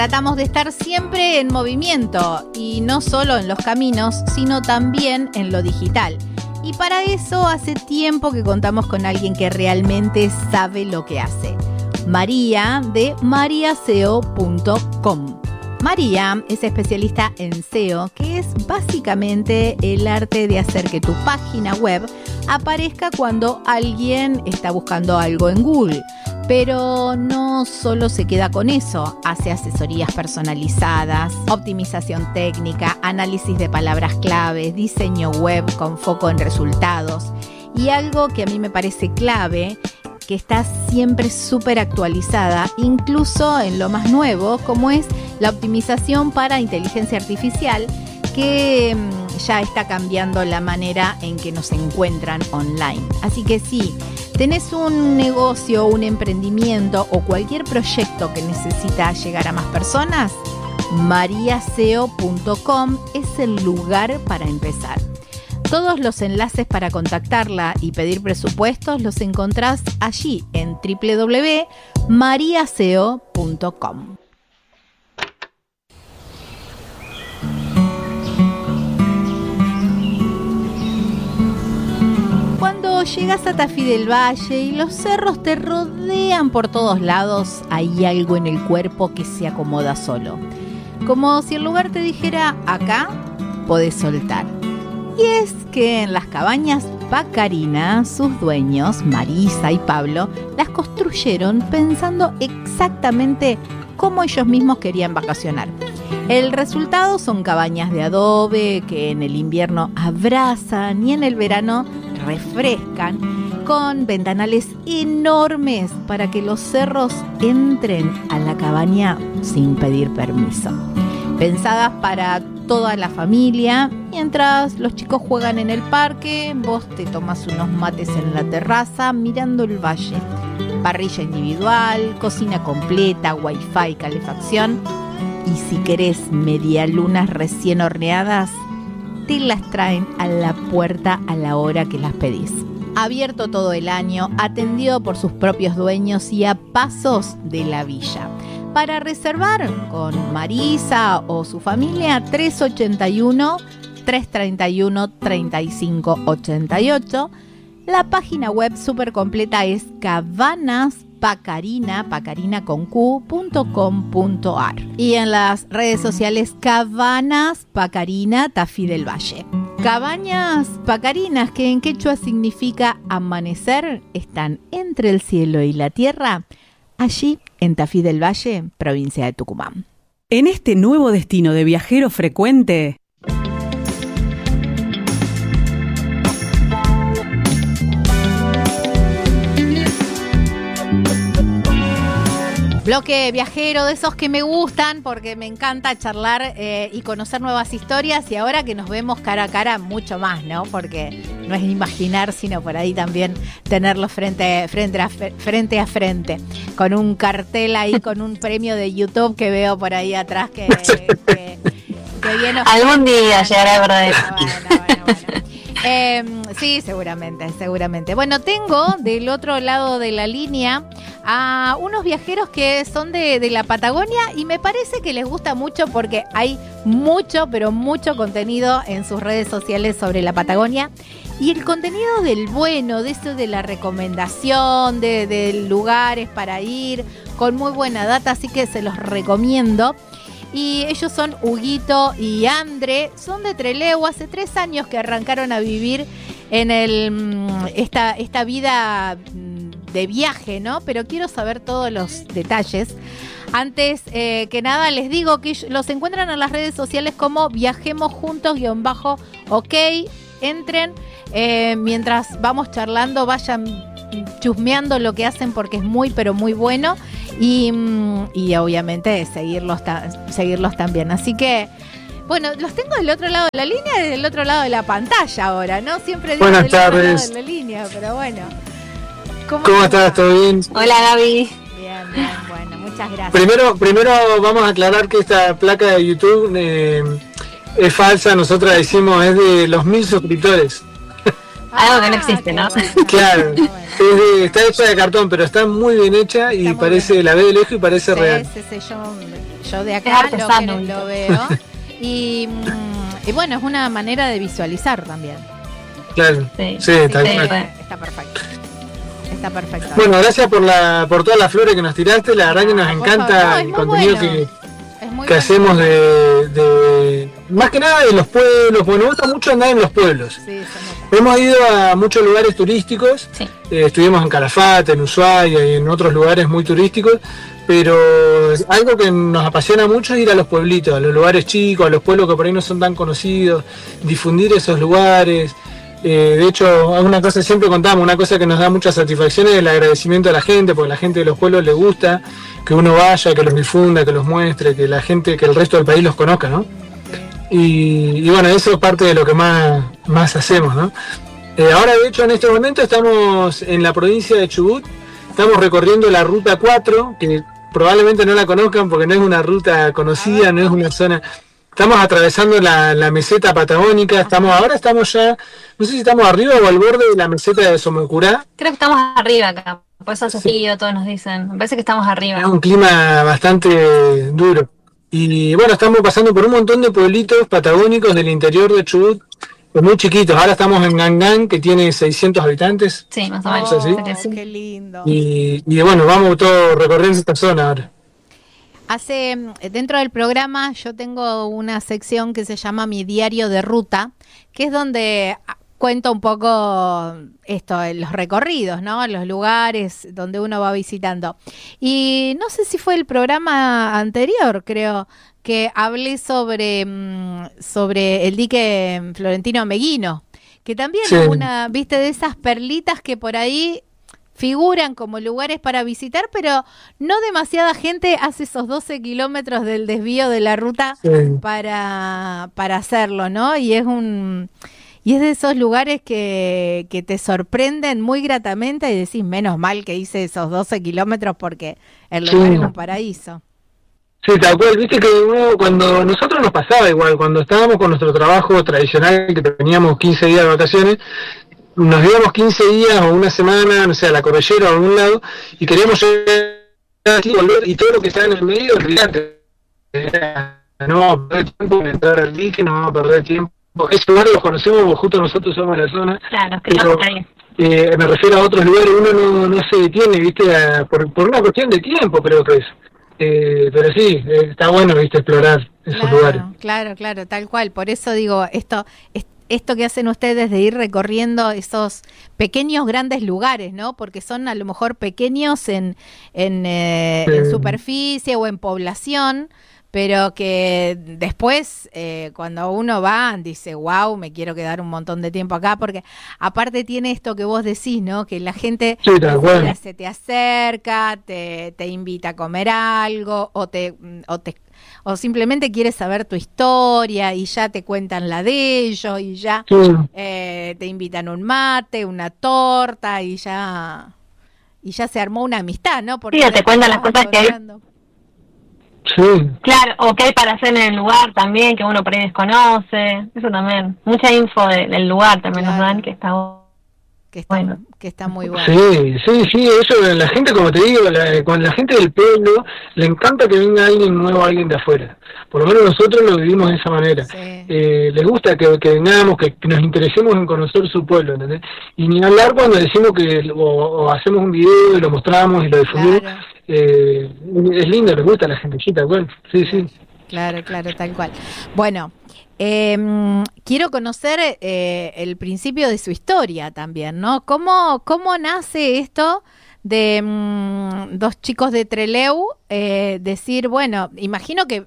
Tratamos de estar siempre en movimiento y no solo en los caminos, sino también en lo digital. Y para eso hace tiempo que contamos con alguien que realmente sabe lo que hace. María de mariaseo.com. María es especialista en SEO, que es básicamente el arte de hacer que tu página web aparezca cuando alguien está buscando algo en Google. Pero no solo se queda con eso, hace asesorías personalizadas, optimización técnica, análisis de palabras claves, diseño web con foco en resultados. Y algo que a mí me parece clave, que está siempre súper actualizada, incluso en lo más nuevo, como es la optimización para inteligencia artificial, que ya está cambiando la manera en que nos encuentran online. Así que sí, tenés un negocio, un emprendimiento o cualquier proyecto que necesita llegar a más personas, mariaseo.com es el lugar para empezar. Todos los enlaces para contactarla y pedir presupuestos los encontrás allí en www.mariaseo.com. Cuando llegas a Tafí del Valle y los cerros te rodean por todos lados, hay algo en el cuerpo que se acomoda solo. Como si el lugar te dijera, acá podés soltar. Y es que en las cabañas Pacarina, sus dueños, Marisa y Pablo, las construyeron pensando exactamente cómo ellos mismos querían vacacionar. El resultado son cabañas de adobe que en el invierno abrazan y en el verano refrescan, con ventanales enormes para que los cerros entren a la cabaña sin pedir permiso. Pensadas para toda la familia, mientras los chicos juegan en el parque, vos te tomas unos mates en la terraza mirando el valle. Parrilla individual, cocina completa, wifi, calefacción. Y si querés medialunas recién horneadas, te las traen a la puerta a la hora que las pedís. Abierto todo el año, atendido por sus propios dueños y a pasos de la villa. Para reservar con Marisa o su familia, 381-331-3588. La página web súper completa es cabanaspacarina.com.ar y en las redes sociales Cabanas Pacarina Tafí del Valle. Cabañas Pacarinas, que en quechua significa amanecer, están entre el cielo y la tierra, allí en Tafí del Valle, provincia de Tucumán. En este nuevo destino de viajero frecuente, bloque viajero, de esos que me gustan porque me encanta charlar y conocer nuevas historias, y ahora que nos vemos cara a cara mucho más, ¿no? Porque no es imaginar, sino por ahí también tenerlo frente a frente, con un cartel ahí, con un premio de YouTube que veo por ahí atrás que viene. Algún día llegará a verdad. Bueno. Sí, seguramente. Bueno, tengo del otro lado de la línea a unos viajeros que son de la Patagonia y me parece que les gusta mucho porque hay mucho, pero mucho contenido en sus redes sociales sobre la Patagonia. Y el contenido del bueno, de eso de la recomendación, de lugares para ir, con muy buena data, así que se los recomiendo. Y ellos son Huguito y Andre, son de Trelew, hace 3 años que arrancaron a vivir en esta vida de viaje, ¿no? Pero quiero saber todos los detalles. Antes que nada les digo que los encuentran en las redes sociales como Viajemos Juntos_OK. Entren, mientras vamos charlando, vayan chusmeando lo que hacen porque es muy, pero muy bueno. Y obviamente seguirlos también. Así que, bueno, los tengo del otro lado de la línea y del otro lado de la pantalla ahora, ¿no? Siempre digo Buenas del tardes. otro lado de la línea, pero bueno. ¿Cómo estás? ¿Todo bien? Hola, Gaby. Bien, bueno, muchas gracias. Primero vamos a aclarar que esta placa de YouTube es falsa. Nosotros decimos es de los 1000 suscriptores. Algo que no existe, ¿no? Claro, está hecha de cartón, pero está muy bien hecha y parece, la veo de lejos y parece real. Sí, yo de acá lo veo. Y bueno, es una manera de visualizar también. Claro, sí, está perfecto. Está perfecto. Bueno, gracias por todas las flores que nos tiraste. La verdad que nos encanta el contenido que hacemos de más que nada de los pueblos. Bueno, nos gusta mucho andar en los pueblos. Sí, hemos ido a muchos lugares turísticos. Sí. Estuvimos en Calafate, en Ushuaia y en otros lugares muy turísticos. Pero algo que nos apasiona mucho es ir a los pueblitos, a los lugares chicos, a los pueblos que por ahí no son tan conocidos, difundir esos lugares. De hecho, una cosa siempre contamos, una cosa que nos da mucha satisfacción es el agradecimiento a la gente, porque a la gente de los pueblos le gusta que uno vaya, que los difunda, que los muestre, que la gente, que el resto del país los conozca, ¿no? Y bueno, eso es parte de lo que más hacemos, ¿no? Ahora, de hecho, en este momento estamos en la provincia de Chubut, estamos recorriendo la Ruta 4, que probablemente no la conozcan porque no es una ruta conocida, no es una zona... Estamos atravesando la meseta patagónica, ahora estamos ya, no sé si estamos arriba o al borde de la meseta de Somoncurá. Creo que estamos arriba acá, por eso hace frío, todos nos dicen, me parece que estamos arriba. Es un clima bastante duro. Y bueno, estamos pasando por un montón de pueblitos patagónicos del interior de Chubut, muy chiquitos. Ahora estamos en Gangán, que tiene 600 habitantes. Sí, más o menos. Qué lindo. Y bueno, vamos todos recorriendo esta zona ahora. Dentro del programa yo tengo una sección que se llama Mi Diario de Ruta, que es donde cuento un poco los recorridos, ¿no? Los lugares donde uno va visitando. Y no sé si fue el programa anterior, creo, que hablé sobre el dique Florentino Meguino, que también es una, viste, de esas perlitas que por ahí figuran como lugares para visitar, pero no demasiada gente hace esos 12 kilómetros del desvío de la ruta para hacerlo, ¿no? Y es de esos lugares que te sorprenden muy gratamente y decís, menos mal que hice esos 12 kilómetros porque el lugar es un paraíso. Sí, tal cual, viste que cuando nosotros nos pasaba igual, cuando estábamos con nuestro trabajo tradicional, que teníamos 15 días de vacaciones, nos íbamos 15 días o una semana, no sé, a la cordillera o a algún lado, y queríamos llegar aquí, volver, y todo lo que está en el medio, olvidate. No vamos a perder tiempo en entrar al dique, no vamos a perder tiempo. Esos lugares los conocemos porque justo nosotros somos de la zona. Claro, pero, me refiero a otros lugares, uno no se detiene, viste, por una cuestión de tiempo, creo que es. Pero sí, está bueno, viste, explorar esos lugares. Claro, tal cual. Por eso digo, esto que hacen ustedes de ir recorriendo esos pequeños grandes lugares, ¿no? Porque son a lo mejor pequeños en superficie o en población, pero que después cuando uno va dice, wow, me quiero quedar un montón de tiempo acá, porque aparte tiene esto que vos decís, ¿no? Que la gente se te acerca, te invita a comer algo o simplemente quiere saber tu historia y ya te cuentan la de ellos y ya te invitan un mate, una torta y ya se armó una amistad, ¿no? Porque te cuentan las cosas que hay. Sí. Claro, o qué hay para hacer en el lugar también, que uno por ahí desconoce, eso también. Mucha info del lugar también nos dan, que está bueno. Que está muy bueno. Sí, eso, la gente, como te digo, con la gente del pueblo, le encanta que venga alguien nuevo, alguien de afuera. Por lo menos nosotros lo vivimos de esa manera. Sí. Les gusta que vengamos, que nos interesemos en conocer su pueblo, ¿entendés? Y ni hablar cuando decimos que, o hacemos un video y lo mostramos y lo difundimos, claro. Es lindo, les gusta a la gentecita, bueno, sí. Claro, tal cual. Bueno, quiero conocer el principio de su historia también, ¿no? ¿Cómo nace esto de dos chicos de Trelew? Decir, bueno, imagino que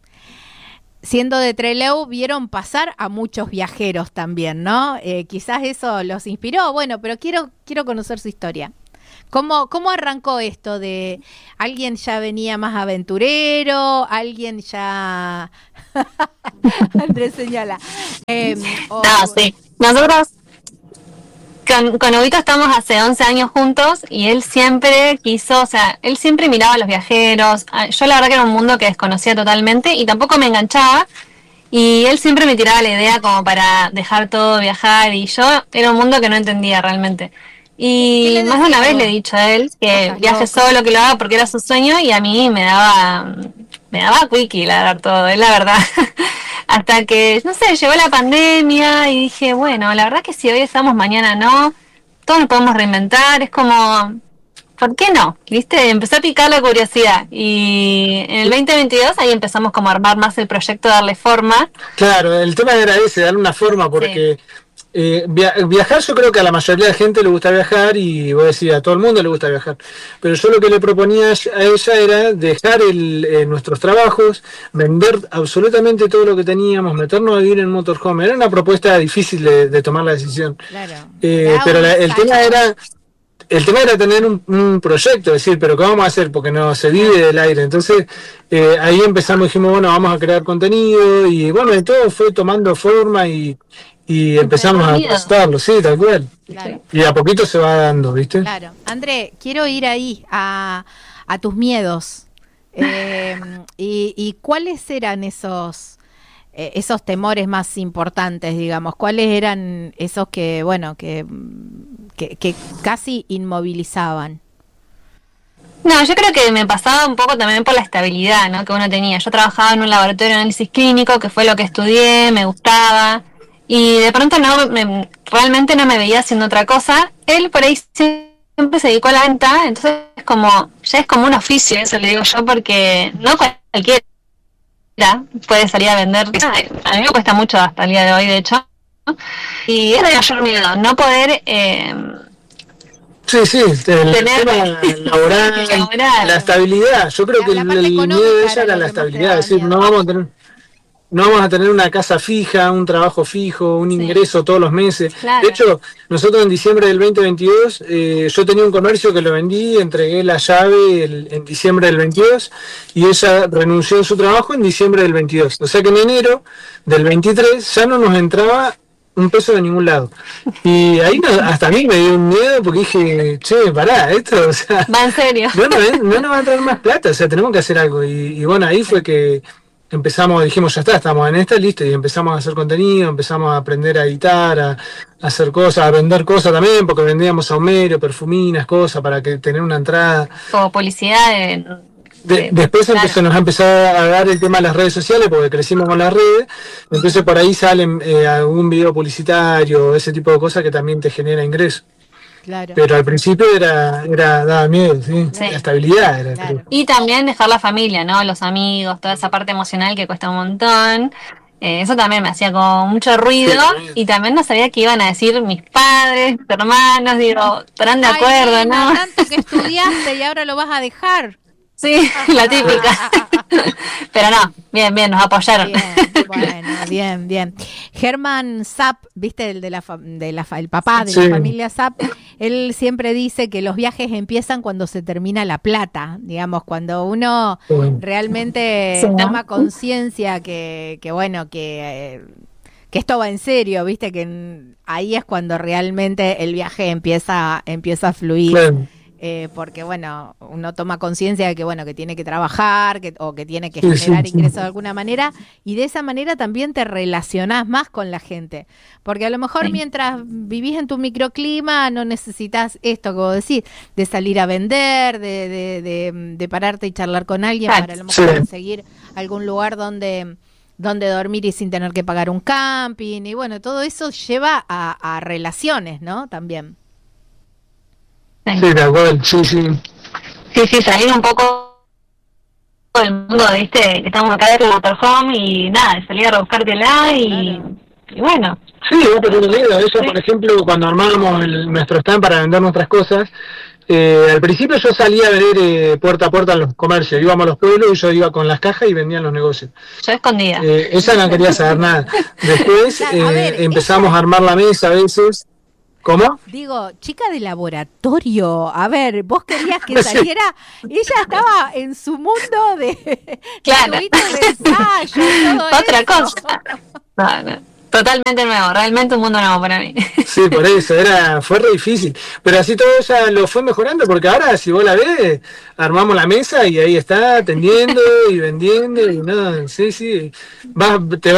siendo de Trelew vieron pasar a muchos viajeros también, ¿no? Quizás eso los inspiró, bueno, pero quiero conocer su historia. ¿Cómo arrancó esto de alguien ya venía más aventurero, alguien ya... Andrés señala. Sí. Nosotros con Huguito estamos hace 11 años juntos y él siempre él siempre miraba a los viajeros. Yo la verdad que era un mundo que desconocía totalmente y tampoco me enganchaba. Y él siempre me tiraba la idea como para dejar todo, viajar, y yo era un mundo que no entendía realmente. Y más de una vez le he dicho a él que viaje solo, que lo haga porque era su sueño, y a mí me daba quickie la verdad. Hasta que, no sé, llegó la pandemia y dije, bueno, la verdad que si hoy estamos, mañana no, todos nos podemos reinventar, es como, ¿por qué no? ¿Viste? Empezó a picar la curiosidad, y en el 2022 ahí empezamos como a armar más el proyecto, darle forma. Claro, el tema era ese, darle una forma, porque viajar, yo creo que a la mayoría de la gente le gusta viajar, y voy a decir, a todo el mundo le gusta viajar, pero yo lo que le proponía a ella era dejar nuestros trabajos, vender absolutamente todo lo que teníamos, meternos a vivir en motorhome. Era una propuesta difícil de tomar la decisión, claro. Pero el tema era tener un proyecto, decir, pero ¿qué vamos a hacer? Porque no se vive del aire. Entonces ahí empezamos, dijimos, bueno, vamos a crear contenido, y bueno, y todo fue tomando forma, y empezamos a postarlo, sí, tal cual. Claro. Y a poquito se va dando, ¿viste? Claro. André, quiero ir ahí a tus miedos. Y ¿cuáles eran esos temores más importantes, digamos? ¿Cuáles eran esos que, bueno, que casi inmovilizaban? No, yo creo que me pasaba un poco también por la estabilidad, ¿no?, que uno tenía. Yo trabajaba en un laboratorio de análisis clínico, que fue lo que estudié, me gustaba, y de pronto realmente no me veía haciendo otra cosa. Él por ahí siempre se dedicó a la venta, entonces ya es como un oficio, eso le digo yo, porque no cualquiera puede salir a vender. A mí me cuesta mucho hasta el día de hoy, de hecho, y es de mayor miedo no poder sí, el tema laboral, la estabilidad. Yo creo que el miedo de ella era la estabilidad, es decir, no vamos a tener una casa fija, un trabajo fijo, un ingreso todos los meses. Claro. De hecho, nosotros en diciembre del 2022, yo tenía un comercio que lo vendí, entregué la llave en diciembre del 22, y ella renunció a su trabajo en diciembre del 22. O sea que en enero del 23 ya no nos entraba un peso de ningún lado. Y ahí hasta a mí me dio un miedo, porque dije, che, pará, esto, o sea, va en serio. No nos va a traer más plata, o sea, tenemos que hacer algo. Y bueno, ahí fue que dijimos, ya está, estamos en esta, listo, y empezamos a hacer contenido, empezamos a aprender a editar, a hacer cosas, a vender cosas también, porque vendíamos saumerio, perfuminas, cosas, para tener una entrada. Como publicidad después claro. Nos ha empezado a dar el tema de las redes sociales, porque crecimos con las redes, entonces por ahí salen algún video publicitario, ese tipo de cosas que también te genera ingresos. Claro. Pero al principio daba miedo, ¿sí? Sí. La estabilidad era. Claro. Y también dejar la familia, ¿no? Los amigos, toda esa parte emocional que cuesta un montón. Eso también me hacía como mucho ruido, sí. Y también no sabía qué iban a decir mis padres, mis hermanos, digo, estarán de acuerdo, ¿no? Tanto que estudiaste y ahora lo vas a dejar. Sí, la típica. Pero no, bien, nos apoyaron. Bien. Germán Zapp, ¿viste? El papá de la familia Zapp, él siempre dice que los viajes empiezan cuando se termina la plata, digamos, cuando uno realmente toma conciencia que esto va en serio, ¿viste? Que ahí es cuando realmente el viaje empieza a fluir. Claro. Porque bueno, uno toma conciencia de que bueno, que tiene que trabajar, o que tiene que generar ingresos de alguna manera, y de esa manera también te relacionás más con la gente, porque a lo mejor mientras vivís en tu microclima no necesitas esto que vos decís, de salir a vender, de pararte y charlar con alguien para a lo mejor conseguir algún lugar donde dormir y sin tener que pagar un camping, y bueno, todo eso lleva a relaciones, ¿no? También. Sí, de acuerdo, sí. Sí, salir un poco del mundo, ¿viste? Que estamos acá dentro del motorhome y nada, salir a rebuscártela y bueno. Sí, vos tenés miedo. Eso, por ejemplo, cuando armábamos nuestro stand para vender nuestras cosas, al principio yo salía a vender puerta a puerta en los comercios, íbamos a los pueblos y yo iba con las cajas y vendía en los negocios. Yo escondida. Ella no quería saber nada. Después empezamos a armar la mesa a veces. ¿Cómo? Digo, chica de laboratorio, a ver, vos querías que saliera, ella estaba en su mundo de ensayo, todo otra eso. Cosa. No, totalmente nuevo, realmente un mundo nuevo para mí. Sí, por eso, fue re difícil, pero así todo ella lo fue mejorando, porque ahora si vos la ves, armamos la mesa y ahí está, atendiendo y vendiendo, y no, sí, te va